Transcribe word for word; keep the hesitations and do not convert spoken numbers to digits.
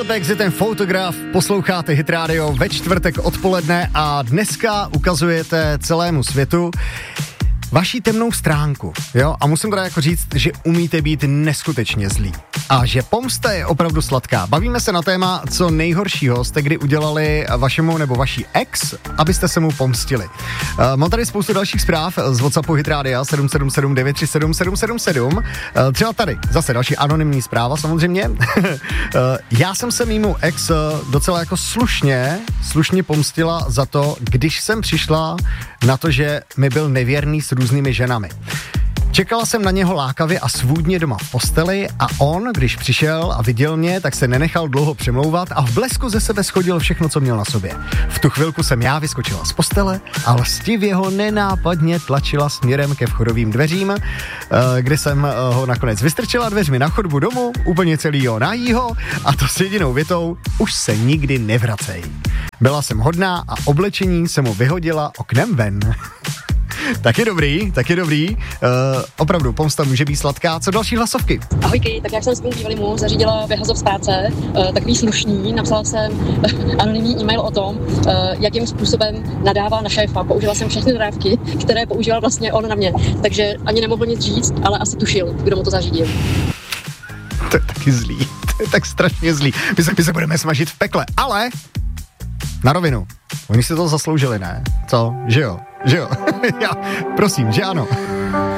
čtvrtek si ten fotograf, posloucháte Hit Radio ve čtvrtek odpoledne a dneska ukazujete celému světu vaší temnou stránku, jo? A musím teda jako říct, že umíte být neskutečně zlý. A že pomsta je opravdu sladká. Bavíme se na téma, co nejhoršího jste kdy udělali vašemu nebo vaší ex, abyste se mu pomstili. Uh, mám tady spoustu dalších zpráv z WhatsAppu Hit Radio sedm sedm sedm devět tři sedm sedm sedm sedm. Uh, třeba tady, zase další anonymní zpráva samozřejmě. uh, já jsem se mýmu ex docela jako slušně, slušně pomstila za to, když jsem přišla na to, že mi byl nevěrný s různými ženami. Čekala jsem na něho lákavě a svůdně doma v posteli a on, když přišel a viděl mě, tak se nenechal dlouho přemlouvat a v blesku ze sebe schodil všechno, co měl na sobě. V tu chvilku jsem já vyskočila z postele a lstivě ho nenápadně tlačila směrem ke vchodovým dveřím, kde jsem ho nakonec vystrčila dveřmi na chodbu domu, úplně celýho najího a to s jedinou větou: už se nikdy nevracej. Byla jsem hodná a oblečení se mu vyhodila oknem ven. Tak je dobrý, tak je dobrý. Uh, opravdu, pomsta může být sladká. Co další hlasovky? Ahojky, tak já jsem svému bývalému zařídila vyhazov z práce, uh, takový slušný, napsala jsem uh, anonymní e-mail o tom, uh, jakým způsobem nadává na šéfa. Použila jsem všechny nadávky, které používal vlastně on na mě, takže ani nemohl nic říct, ale asi tušil, kdo mu to zařídil. To je taky zlý, to je tak strašně zlý. My se, my se budeme smažit v pekle, ale na rovinu. Oni si to zasloužili, ne? Co? Že jo? Že jo? Já, prosím, že ano.